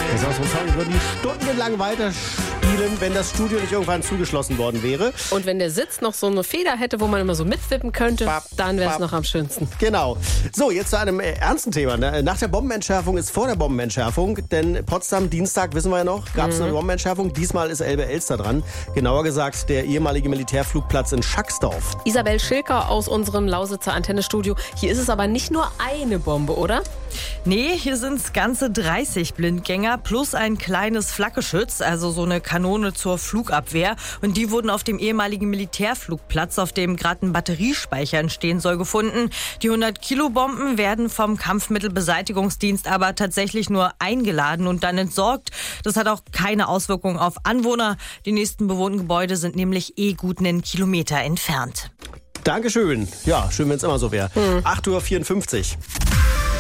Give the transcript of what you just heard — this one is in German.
Das ist auch so ein Song, würden die stundenlang weiterspielen, wenn das Studio nicht irgendwann zugeschlossen worden wäre. Und wenn der Sitz noch so eine Feder hätte, wo man immer so mitwippen könnte, dann wäre es noch am schönsten. Genau. So, jetzt zu einem ernsten Thema. Nach der Bombenentschärfung ist vor der Bombenentschärfung, denn Potsdam, Dienstag, wissen wir ja noch, gab es eine Bombenentschärfung. Diesmal ist Elbe-Elster dran. Genauer gesagt, der ehemalige Militärflugplatz in Schacksdorf. Isabel Schilker aus unserem Lausitzer Antennestudio. Hier ist es aber nicht nur eine Bombe, oder? Nee, hier sind es ganze 30 Blindgänger plus ein kleines Flakgeschütz, also so eine Kanone zur Flugabwehr. Und die wurden auf dem ehemaligen Militärflugplatz, auf dem gerade ein Batteriespeicher entstehen soll, gefunden. Die 100-Kilo-Bomben werden vom Kampfmittelbeseitigungsdienst aber tatsächlich nur eingeladen und dann entsorgt. Das hat auch keine Auswirkungen auf Anwohner. Die nächsten bewohnten Gebäude sind nämlich gut einen Kilometer entfernt. Dankeschön. Ja, schön, wenn es immer so wäre. 8:54 Uhr.